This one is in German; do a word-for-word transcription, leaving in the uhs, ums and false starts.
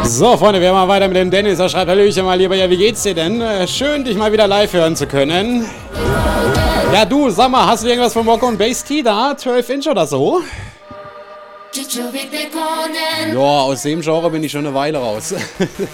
So, Freunde, wir machen weiter mit dem Dennis. Er schreibt: Hallöchen, mal lieber. Ja, wie geht's dir denn? Äh, schön, dich mal wieder live hören zu können. Ja, du, sag mal, hast du irgendwas von Woko und Bass T da? zwölf Inch oder so? Ja, aus dem Genre bin ich schon eine Weile raus.